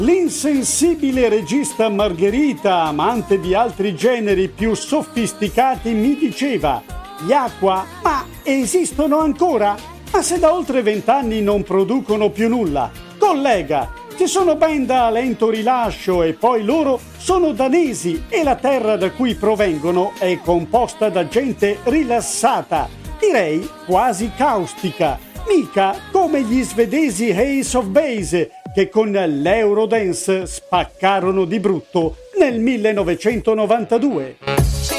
L'insensibile regista Margherita, amante di altri generi più sofisticati, mi diceva: gli Aqua, ma esistono ancora? Ma se da oltre 20 anni non producono più nulla. Collega, ci sono band a lento rilascio e poi loro sono danesi e la terra da cui provengono è composta da gente rilassata, direi quasi caustica, mica come gli svedesi Ace of Base che con l'Eurodance spaccarono di brutto nel 1992.